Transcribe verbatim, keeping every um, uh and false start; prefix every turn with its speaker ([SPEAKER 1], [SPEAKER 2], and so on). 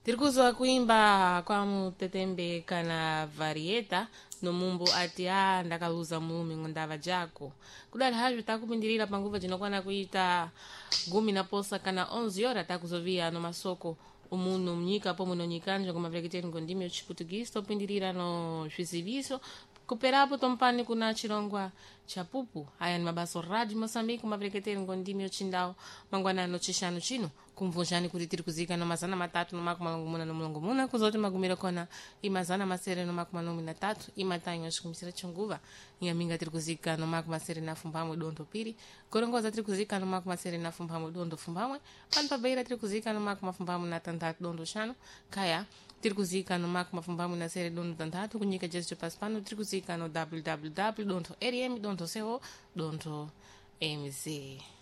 [SPEAKER 1] Tirikuzoa kuimba kwa mutetembe kana varieta no mumbo ati a ndakaluza mulume ngondava jako kudali hajo takupindirira panguva jinokwana kuita gumi na posa kana onze hora takuzovia no masoko umuno mnyika pomwe no nyikanja koma veketeni ngondimi ochiputugisi topindirira no zviziviso kuperapo tompani kuna chirongwa chapupu aya ni mabaso radio Moçambique mavreketeri ngondimi ochindao mangwana no chishanu chino kumvunjani kuti tiri kuzika no mazana matatu no makumi malongo muna no mulongo muna kuzoti magumira kona imazana masere no makumi malongo na tatu imatanyo chikumisira chunguva nyaminga tiri kuzika no makumi masere na fumbamwe dondo piri korongoza tiri kuzika no makumi masere na fumbamwe dondo fumbamwe pano pabeira tiri kuzika no makumi fumbamwe na tandatu dondo chano kaya tiri kuzika no makumi fumbamwe na sere dondo tandatu kunyika jesu paspano tiri kuzika no w w w dot r m dot co dot m z